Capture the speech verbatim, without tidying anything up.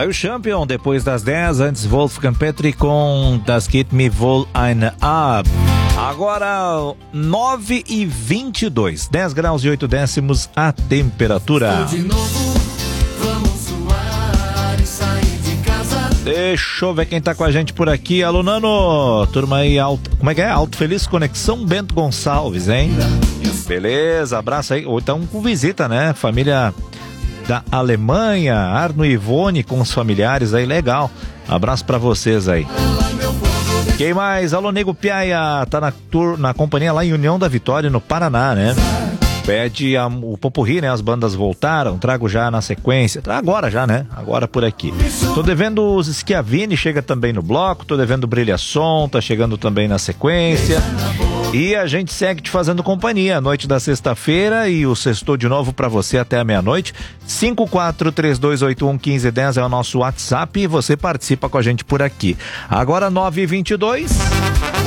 Daí o Champion, depois das dez, antes Wolfgang Petri com Das geht mir wohl eine ab. Agora nove e vinte e dois, dez graus e oito décimos a temperatura. De novo, vamos suar e sair de casa. Deixa eu ver quem tá com a gente por aqui. Alô, Nano, turma aí, alto, como é que é? Alto Feliz Conexão Bento Gonçalves, hein? Beleza, abraço aí. Ou então com visita, né? Família da Alemanha, Arno e Ivone com os familiares aí, legal. Abraço pra vocês aí. Quem mais? Alô, Nego Piaia, tá na, tour, na companhia lá em União da Vitória, no Paraná, né? Pede a, o Popurrí, né? As bandas voltaram, trago já na sequência. Agora já, né? Agora por aqui. Tô devendo os Schiavini, chega também no bloco. Tô devendo Brilha Som, tá chegando também na sequência. E a gente segue te fazendo companhia. Noite da sexta-feira e o sextou de novo pra você até a meia-noite. cinco quatro três dois oito um um cinco um zero é o nosso WhatsApp e você participa com a gente por aqui. Agora nove e vinte e dois.